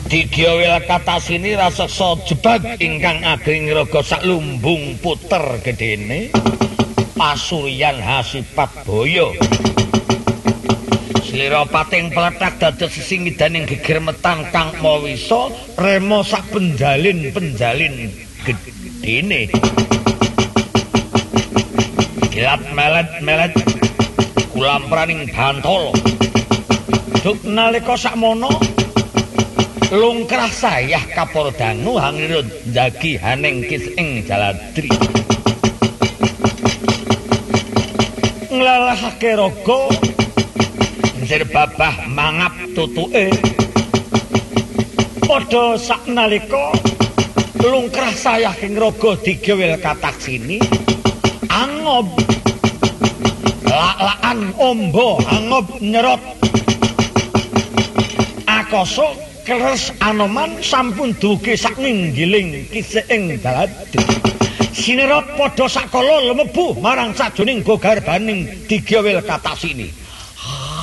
Digyawil katasini raseksa jebag ingkang ageng raga sak lumbung puter gedene pasuryan hasipat boyo slira pating pletak dados sesingidaning gegermetan kang mawisa remo sak penjalin gedene gelap melet kulampraning bantala duk nalika sakmono lungkrah sayah Kapordanu hangirut njagi haning kis ing Jaladri. Nglalahake raga njir babah mangap tutuke. Padha saknalika lungkrah sayah ing raga digewel kataksini angob lak-lakan ombo angob nyerot akasa keres Anoman sampun dugi sak ninggiling kisih ing Jaladri. Sinerot padha sakala lemebu marang sajroning gogarbaning Digyawil Katasini.